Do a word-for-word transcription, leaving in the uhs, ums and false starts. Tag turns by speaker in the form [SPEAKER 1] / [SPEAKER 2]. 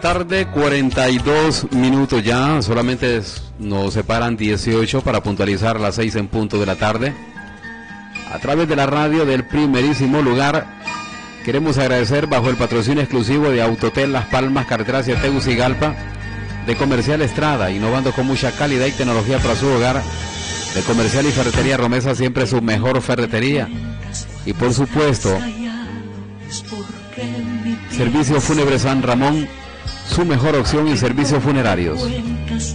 [SPEAKER 1] Tarde, cuarenta y dos minutos ya, solamente nos separan dieciocho para puntualizar las seis en punto de la tarde. A través de la radio del primerísimo lugar, queremos agradecer bajo el patrocinio exclusivo de Autotel Las Palmas, carretera hacia Tegucigalpa, de Comercial Estrada, innovando con mucha calidad y tecnología para su hogar, de Comercial y Ferretería Romesa, siempre su mejor ferretería. Y por supuesto, Servicio Fúnebre San Ramón, su mejor opción en servicios funerarios.